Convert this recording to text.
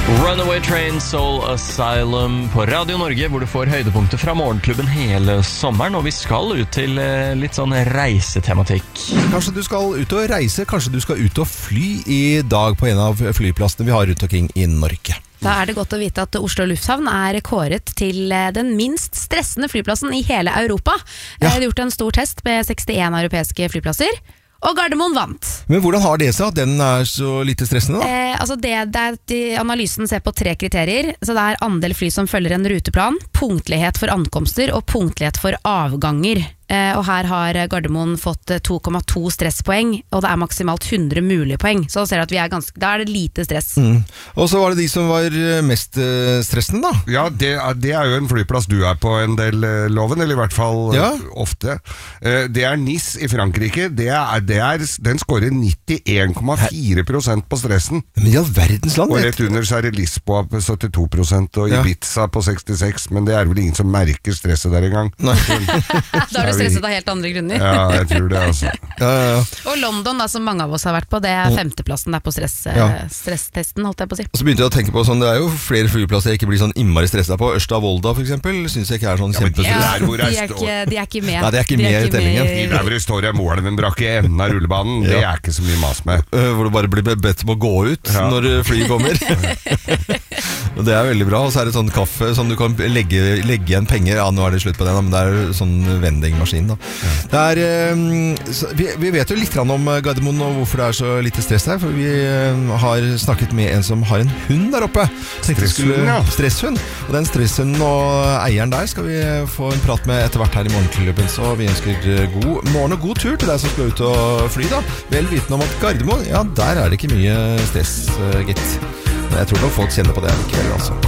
Runaway Train, Soul Asylum på Radio Norge, hvor du får høydepunkter fra morgenklubben hele sommeren, og vi skal ut til litt sånn reisetematikk. Kanskje du skal ut og reise, kanskje du skal ut og fly i dag på en av flyplassene vi har rundt omkring i Norge. Da er det godt å vite at Oslo Lufthavn er kåret til den minst stressende flyplassen i hele Europa. Det er gjort en stor test med 61 europeiske flyplasser. Og Gardermoen vant. Men hvordan har det seg at den er så lite stressende da? Analysen ser på 3 kriterier. Så det er andel fly som følger en ruteplan, punktlighet for ankomster og punktlighet for avganger. Og her har Gardermoen fått 2,2 stresspoeng, og det er maksimalt 100 mulige poeng. Så ser du at da er det lite stress. Og så var det de som var mest stressende da? Ja, det er jo en flyplass du er på en del, Loven, eller i hvert fall ofte. Det er Nice i Frankrike. Den skårer 91,4% på stressen. Men i all verdens land. Og rett under så er det Lisboa på 72% og Ibiza på 66%, men det er vel ingen som merker stresset der engang. Da er du stresset av helt andre grunner. Ja, jeg tror det altså. Og London, da, som mange av oss har vært på, det er 5. plassen der på stresstesten, holdt jeg på å si. Og så begynte jeg å tenke på sånn, det er jo flere flyplasser jeg ikke blir sånn innmari stresset på. Ørsta Volda for eksempel, synes jeg ikke er sånn kjempestress. De er ikke med. Nei, de er ikke med i tellingen. De der hvor det står Moelvenbrakke i enden av rullebanen, det er ikke så mye mas med. Hvor du bare blir bedt om å gå ut når flyet kommer. Og det er veldig bra. Og så er det sånn kaffe som du kan legge igjen penger. Ja, nå er det slutt på den, men det er sånn vendingmaskin da. Det er, vi vet jo litt om Gardermoen og hvorfor det er så lite stress her, for vi har snakket med en som har en hund der oppe. Stresshund. Og den stresshunden og eieren der skal vi få en prat med etter hvert her i morgenklubben. Så vi ønsker god morgen og god tur til deg som skal ut og fly da. Vel vitende om at Gardermoen, ja, der er det ikke mye stress, gitt. Men jeg tror nok folk kjenner på det i kveld altså.